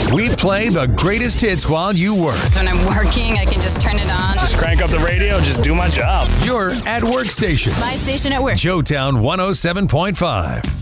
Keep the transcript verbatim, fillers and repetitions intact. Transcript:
We play the greatest hits while you work. When I'm working, I can just turn it on. Just crank up the radio, just do my job. Your at work station. My station at work. Joetown one oh seven point five.